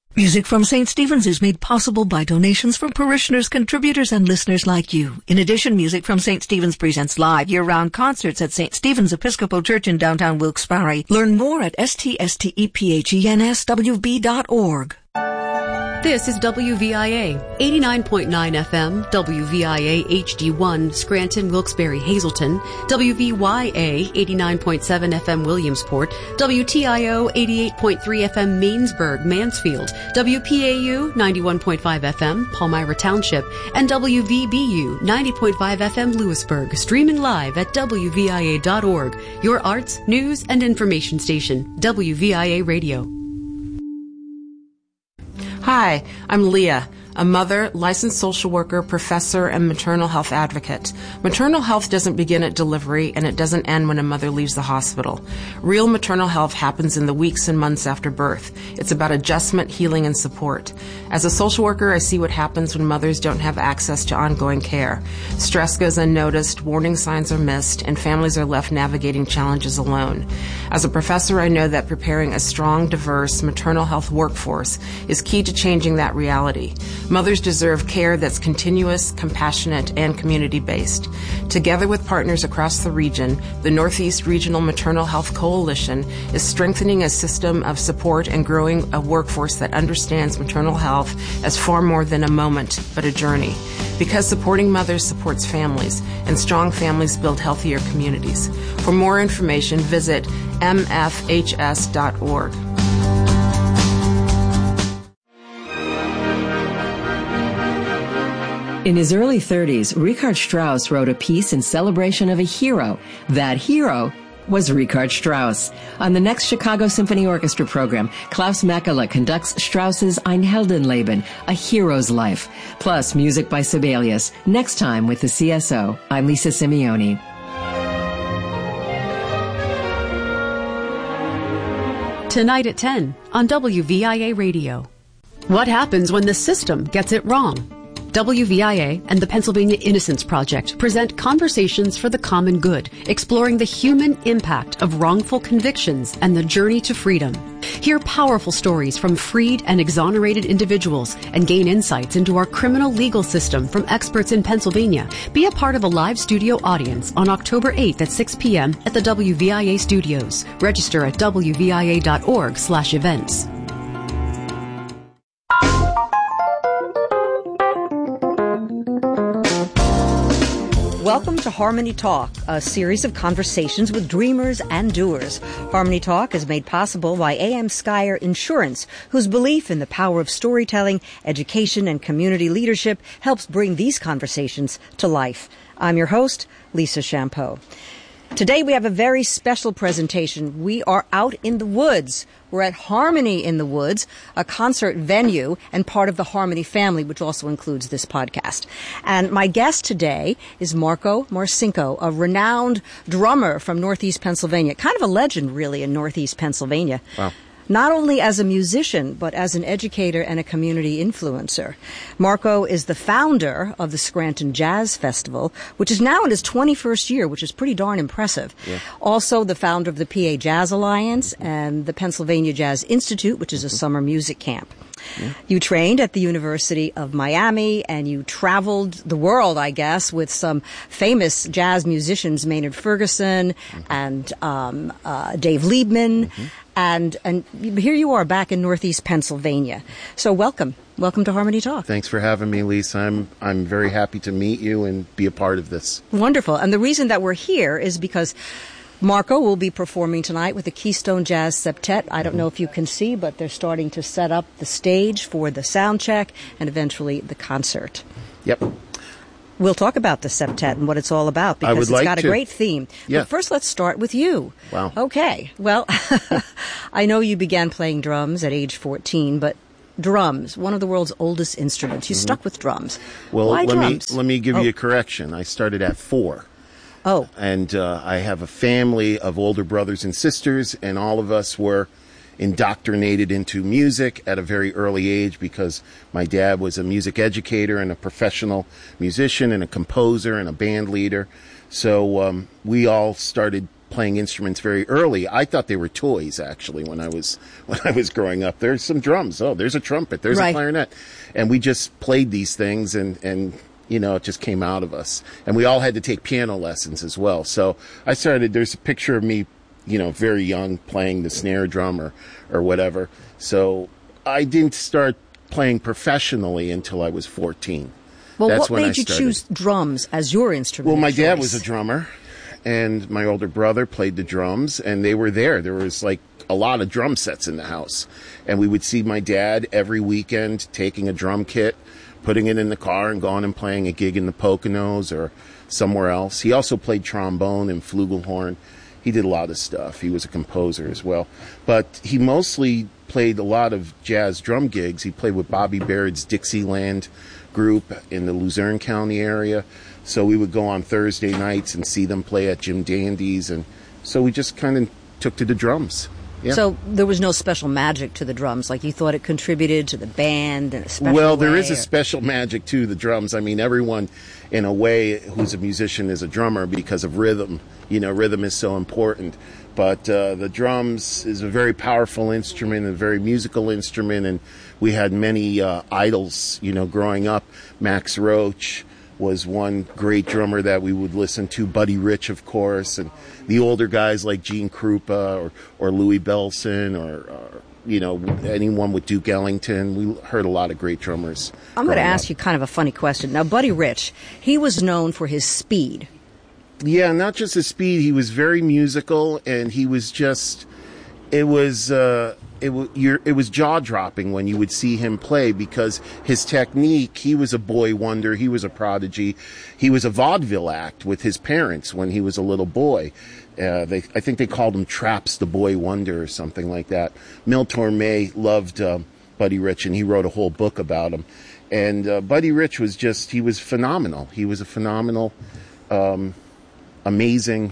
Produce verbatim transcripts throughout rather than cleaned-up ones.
Music from Saint Stephen's is made possible by donations from parishioners, contributors, and listeners like you. In addition, Music from Saint Stephen's presents live year-round concerts at Saint Stephen's Episcopal Church in downtown Wilkes-Barre. Learn more at s t s t e p h e n s w b dot org. This is W V I A, eighty-nine point nine F M, W V I A H D one, Scranton, Wilkes-Barre, Hazleton, W V Y A, eighty-nine point seven F M, Williamsport, W T I O, eighty-eight point three F M, Mainsburg, Mansfield, W P A U, ninety-one point five F M, Palmyra Township, and W V B U, ninety point five F M, Lewisburg, streaming live at W V I A dot org, your arts, news, and information station, W V I A Radio. Hi, I'm Leah, a mother, licensed social worker, professor, and maternal health advocate. Maternal health doesn't begin at delivery, and it doesn't end when a mother leaves the hospital. Real maternal health happens in the weeks and months after birth. It's about adjustment, healing, and support. As a social worker, I see what happens when mothers don't have access to ongoing care. Stress goes unnoticed, warning signs are missed, and families are left navigating challenges alone. As a professor, I know that preparing a strong, diverse maternal health workforce is key to changing that reality. Mothers deserve care that's continuous, compassionate, and community-based. Together with partners across the region, the Northeast Regional Maternal Health Coalition is strengthening a system of support and growing a workforce that understands maternal health as far more than a moment, but a journey. Because supporting mothers supports families, and strong families build healthier communities. For more information, visit m f h s dot org. In his early thirties, Richard Strauss wrote a piece in celebration of a hero. That hero was Richard Strauss. On the next Chicago Symphony Orchestra program, Klaus Mekela conducts Strauss's Ein Heldenleben, A Hero's Life, plus music by Sibelius. Next time with the C S O, I'm Lisa Simeone. Tonight at ten on W V I A Radio. What happens when the system gets it wrong? W V I A and the Pennsylvania Innocence Project present Conversations for the Common Good, exploring the human impact of wrongful convictions and the journey to freedom. Hear powerful stories from freed and exonerated individuals and gain insights into our criminal legal system from experts in Pennsylvania. Be a part of a live studio audience on October eighth at six p.m. at the W V I A studios. Register at w v i a dot org slash events. Welcome to Harmony Talk, a series of conversations with dreamers and doers. Harmony Talk is made possible by A M Skyer Insurance, whose belief in the power of storytelling, education, and community leadership helps bring these conversations to life. I'm your host, Lisa Champeau. Today we have a very special presentation. We are out in the woods. We're at Harmony in the Woods, a concert venue and part of the Harmony family, which also includes this podcast. And my guest today is Marco Marcinko, a renowned drummer from Northeast Pennsylvania. Kind of a legend, really, in Northeast Pennsylvania. Wow. Not only as a musician, but as an educator and a community influencer. Marco is the founder of the Scranton Jazz Festival, which is now in its twenty-first year, which is pretty darn impressive. Yeah. Also the founder of the P A Jazz Alliance and the Pennsylvania Jazz Institute, which is a summer music camp. Yeah. You trained at the University of Miami, and you traveled the world, I guess, with some famous jazz musicians, Maynard Ferguson mm-hmm. and um, uh, Dave Liebman. Mm-hmm. And and here you are back in Northeast Pennsylvania. So welcome. Welcome to Harmony Talk. Thanks for having me, Lisa. I'm I'm very happy to meet you and be a part of this. Wonderful. And the reason that we're here is because Marco will be performing tonight with the Keystone Jazz Septet. I don't know if you can see, but they're starting to set up the stage for the sound check and eventually the concert. Yep. We'll talk about the septet and what it's all about because it's like got to. a great theme. Yeah. But first, let's start with you. Wow. Okay. Well, I know you began playing drums at age fourteen, but drums, one of the world's oldest instruments. You mm-hmm. stuck with drums. Well, Why let drums? me let me give oh. you a correction. I started at four. Oh. And uh, I have a family of older brothers and sisters, and all of us were indoctrinated into music at a very early age because my dad was a music educator and a professional musician and a composer and a band leader. So um, we all started playing instruments very early. I thought they were toys, actually, when I was when I was growing up. There's some drums. Oh, there's a trumpet. There's right. a clarinet. And we just played these things, and, and, you know, it just came out of us. And we all had to take piano lessons as well. So I started, there's a picture of me, you know, very young, playing the snare drum or, or whatever. So I didn't start playing professionally until I was fourteen. Well, That's what when I made you started. choose drums as your instrument? Well, my of dad choice? was a drummer, and my older brother played the drums, and they were there. There was like a lot of drum sets in the house, and we would see my dad every weekend taking a drum kit, putting it in the car, and going and playing a gig in the Poconos or somewhere else. He also played trombone and flugelhorn. He did a lot of stuff. He was a composer as well. But he mostly played a lot of jazz drum gigs. He played with Bobby Baird's Dixieland group in the Luzerne County area. So we would go on Thursday nights and see them play at Jim Dandy's. And so we just kind of took to the drums. Yeah. So there was no special magic to the drums, like you thought it contributed to the band in a special Well, way, there is a or- special magic to the drums. I mean, everyone, in a way, who's a musician is a drummer because of rhythm. You know, rhythm is so important. But uh, the drums is a very powerful instrument, a very musical instrument, and we had many uh, idols, you know, growing up. Max Roach was one great drummer that we would listen to, Buddy Rich, of course, and the older guys like Gene Krupa or, or Louis Bellson or, or, you know, anyone with Duke Ellington. We heard a lot of great drummers. I'm going to growing ask up. you kind of a funny question. Now, Buddy Rich, he was known for his speed. Yeah, not just his speed. He was very musical, and he was just, it was, uh, it was, you're, it was jaw-dropping when you would see him play because his technique, he was a boy wonder, he was a prodigy. He was a vaudeville act with his parents when he was a little boy. Uh, they, I think they called him Traps the Boy Wonder or something like that. Mil Torme loved uh, Buddy Rich, and he wrote a whole book about him. And uh, Buddy Rich was just, he was phenomenal. He was a phenomenal, um, amazing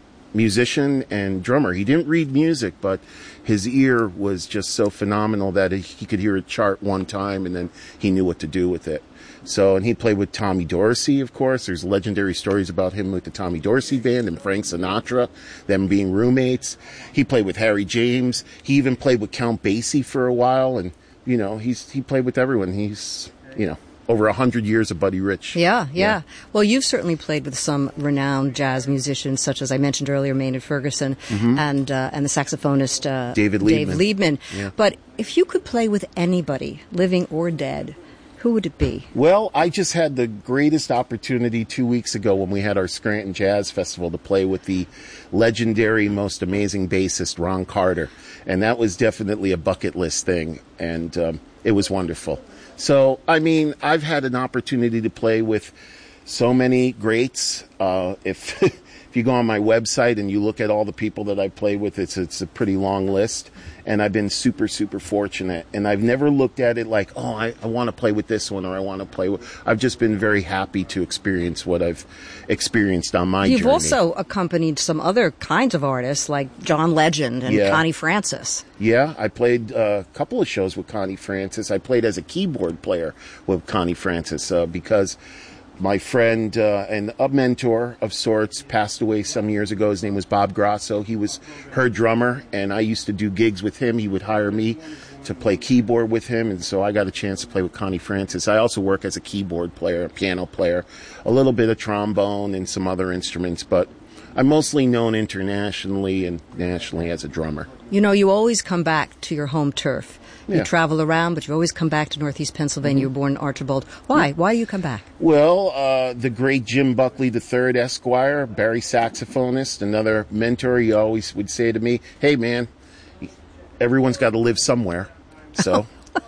musician and drummer. He didn't read music, but his ear was just so phenomenal that he could hear a chart one time and then he knew what to do with it. So, and he played with Tommy Dorsey, of course. There's legendary stories about him with the Tommy Dorsey Band and Frank Sinatra, them being roommates. He played with Harry James. He even played with Count Basie for a while, and, you know, he's he played with everyone. He's, you know, over a hundred years of Buddy Rich. Yeah, yeah, yeah. Well, you've certainly played with some renowned jazz musicians, such as I mentioned earlier, Maynard Ferguson, mm-hmm. and uh, and the saxophonist uh, David Liebman. Dave Liebman. Yeah. But if you could play with anybody, living or dead, who would it be? Well, I just had the greatest opportunity two weeks ago when we had our Scranton Jazz Festival to play with the legendary, most amazing bassist, Ron Carter. And that was definitely a bucket list thing. And um, it was wonderful. So, I mean, I've had an opportunity to play with so many greats. Uh, if if you go on my website and you look at all the people that I played with, it's it's a pretty long list. And I've been super, super fortunate. And I've never looked at it like, oh, I, I want to play with this one or I want to play with... I've just been very happy to experience what I've experienced on my You've journey. also accompanied some other kinds of artists like John Legend and Yeah. Connie Francis. Yeah, I played uh, a couple of shows with Connie Francis. I played as a keyboard player with Connie Francis uh, because my friend uh, and a mentor of sorts passed away some years ago. His name was Bob Grasso. He was her drummer, and I used to do gigs with him. He would hire me to play keyboard with him, and so I got a chance to play with Connie Francis. I also work as a keyboard player, a piano player, a little bit of trombone and some other instruments, but I'm mostly known internationally and nationally as a drummer. You know, you always come back to your home turf. You Yeah. travel around, but you always come back to Northeast Pennsylvania. Mm-hmm. You were born in Archibald. Why? Why do you come back? Well, uh, the great Jim Buckley the third, Esquire, Barry saxophonist, another mentor, he always would say to me, hey, man, everyone's got to live somewhere. So,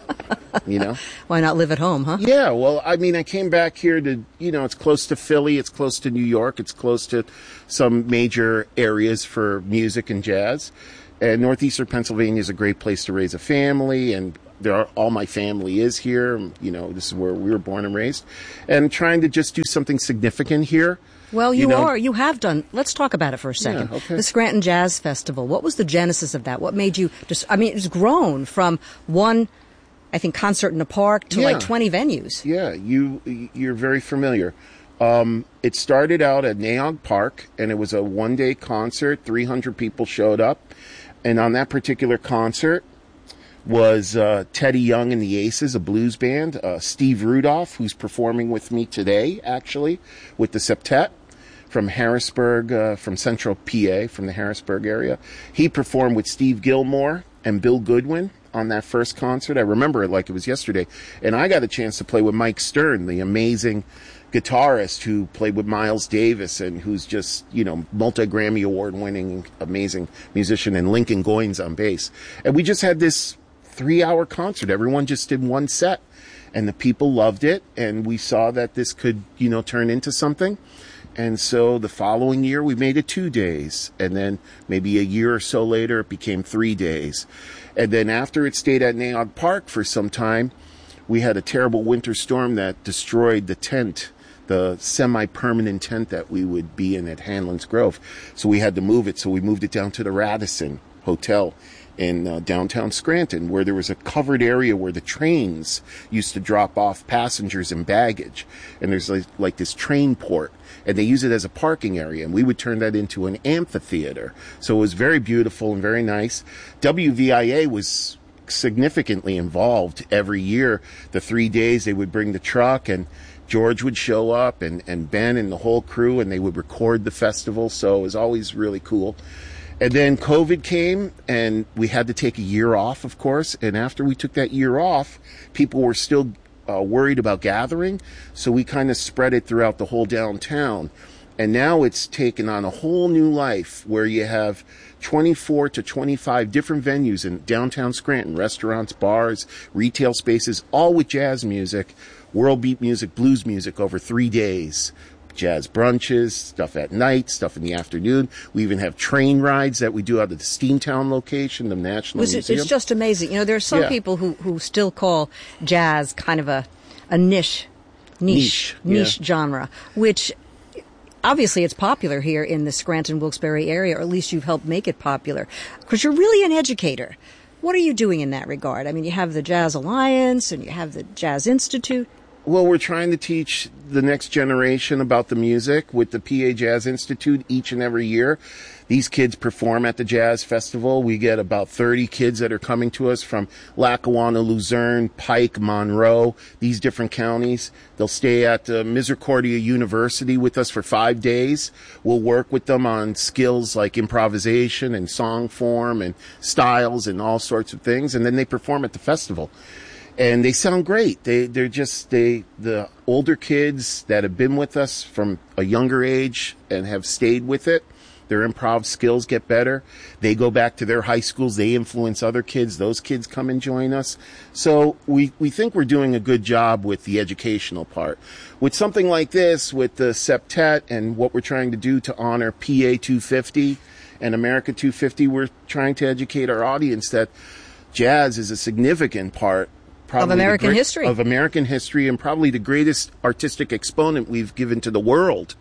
you know. Why not live at home, huh? Yeah, well, I mean, I came back here to, you know, it's close to Philly, it's close to New York, it's close to some major areas for music and jazz. And northeastern Pennsylvania is a great place to raise a family, and there are, all my family is here. You know, this is where we were born and raised. And trying to just do something significant here. Well, you, you know? are. You have done. Let's talk about it for a second. Yeah, okay. The Scranton Jazz Festival. What was the genesis of that? What made you just, I mean, it's grown from one, I think, concert in a park to Yeah. like twenty venues. Yeah, you, you're very familiar. Um, it started out at Naog Park, and it was a one-day concert. three hundred people showed up. And on that particular concert was uh, Teddy Young and the Aces, a blues band. Uh, Steve Rudolph, who's performing with me today, actually, with the Septet from Harrisburg, uh, from Central P A, from the Harrisburg area. He performed with Steve Gilmore and Bill Goodwin on that first concert. I remember it like it was yesterday. And I got a chance to play with Mike Stern, the amazing guitarist who played with Miles Davis and who's just, you know, multi-Grammy award winning, amazing musician, and Lincoln Goines on bass. And we just had this three hour concert. Everyone just did one set and the people loved it. And we saw that this could, you know, turn into something. And so the following year we made it two days. And then maybe a year or so later it became three days. And then after it stayed at Naog Park for some time, we had a terrible winter storm that destroyed the tent, the semi-permanent tent that we would be in at Hanlon's Grove. So we had to move it. So we moved it down to the Radisson Hotel in uh, downtown Scranton, where there was a covered area where the trains used to drop off passengers and baggage. And there's like, like this train port, and they use it as a parking area. And we would turn that into an amphitheater. So it was very beautiful and very nice. W V I A was significantly involved every year. The three days they would bring the truck, and George would show up, and, and Ben and the whole crew, and they would record the festival. So it was always really cool. And then COVID came, and we had to take a year off, of course. And after we took that year off, people were still uh, worried about gathering. So we kind of spread it throughout the whole downtown. And now it's taken on a whole new life where you have twenty-four to twenty-five different venues in downtown Scranton, restaurants, bars, retail spaces, all with jazz music, world beat music, blues music over three days. Jazz brunches, stuff at night, stuff in the afternoon. We even have train rides that we do out of the Steamtown location, the National Was it, Museum. It's just amazing. You know, there are some Yeah. people who, who still call jazz kind of a, a niche, niche, Niche, niche yeah. genre, which obviously it's popular here in the Scranton-Wilkes-Barre area, or at least you've helped make it popular. Because you're really an educator. What are you doing in that regard? I mean, you have the Jazz Alliance and you have the Jazz Institute. Well, we're trying to teach the next generation about the music with the P A Jazz Institute each and every year. These kids perform at the Jazz Festival. We get about thirty kids that are coming to us from Lackawanna, Luzerne, Pike, Monroe, these different counties. They'll stay at uh, Misericordia University with us for five days. We'll work with them on skills like improvisation and song form and styles and all sorts of things. And then they perform at the festival. And they sound great. They, they're just, they, the older kids that have been with us from a younger age and have stayed with it, their improv skills get better. They go back to their high schools. They influence other kids. Those kids come and join us. So we, we think we're doing a good job with the educational part. With something like this, with the Septet and what we're trying to do to honor P A two fifty and America two fifty, we're trying to educate our audience that jazz is a significant part Of American great, history. Of American history, and probably the greatest artistic exponent we've given to the world.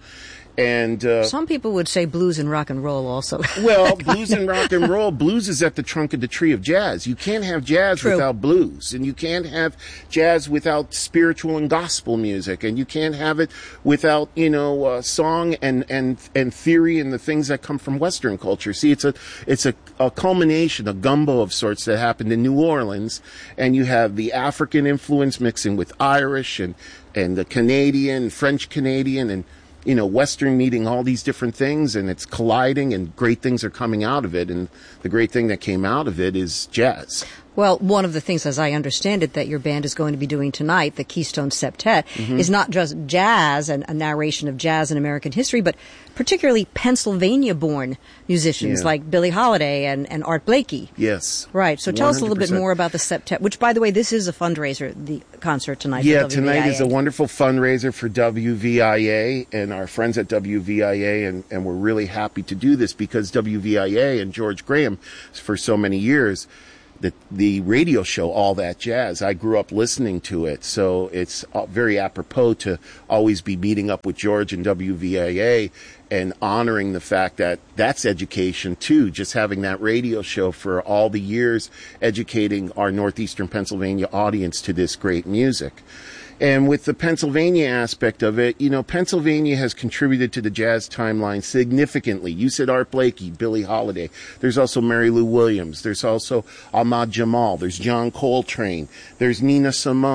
And uh, Some people would say blues and rock and roll also. well, blues and rock and roll, blues is at the trunk of the tree of jazz. You can't have jazz True. without blues, and you can't have jazz without spiritual and gospel music, and you can't have it without, you know, uh, song and, and, and theory and the things that come from Western culture. See, it's a it's a, a culmination, a gumbo of sorts that happened in New Orleans, and you have the African influence mixing with Irish and and the Canadian, French Canadian, and you know, Western meeting all these different things, and it's colliding, and great things are coming out of it. And the great thing that came out of it is jazz. Well, one of the things, as I understand it, that your band is going to be doing tonight, the Keystone Septet, Mm-hmm. is not just jazz and a narration of jazz and American history, but particularly Pennsylvania-born musicians Yeah. like Billie Holiday and, and Art Blakey. Yes. Right. So tell us a little bit one hundred percent. more about the Septet, which, by the way, this is a fundraiser, the concert tonight. Yeah, for W V I A. tonight is a wonderful fundraiser for W V I A and our friends at W V I A, and, and we're really happy to do this because W V I A and George Graham, for so many years, the the radio show All That Jazz, I grew up listening to it, so it's uh, very apropos to always be meeting up with George and W V I A and honoring the fact that that's education too, just having that radio show for all the years educating our northeastern Pennsylvania audience to this great music. And with the Pennsylvania aspect of it, you know, Pennsylvania has contributed to the jazz timeline significantly. You said Art Blakey, Billie Holiday. There's also Mary Lou Williams. There's also Ahmad Jamal. There's John Coltrane. There's Nina Simone.